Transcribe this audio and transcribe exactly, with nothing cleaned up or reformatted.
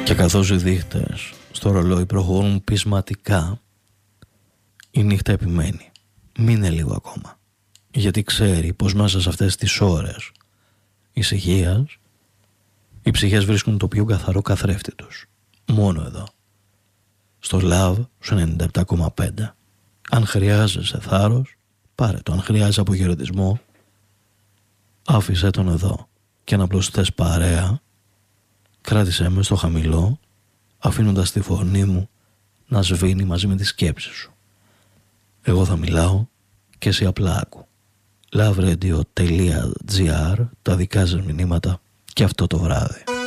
Και καθώς οι δείχτες στο ρολόι προχωρούν πεισματικά, η νύχτα επιμένει. Μείνε λίγο ακόμα, γιατί ξέρει πως μέσα σε αυτές τις ώρες ησυχίας οι ψυχές βρίσκουν το πιο καθαρό καθρέφτη τους. Μόνο εδώ, στο Love σου ενενήντα επτά κόμμα πέντε. Αν χρειάζεσαι θάρρος, πάρε το. Αν χρειάζεσαι αποχαιρετισμό, άφησέ τον εδώ. Και αν απλώς θες παρέα, κράτησέ με στο χαμηλό, αφήνοντας τη φωνή μου να σβήνει μαζί με τις σκέψεις σου. Εγώ θα μιλάω και εσύ απλά άκου. loveradio.gr, τα δικά σας μηνύματα και αυτό το βράδυ.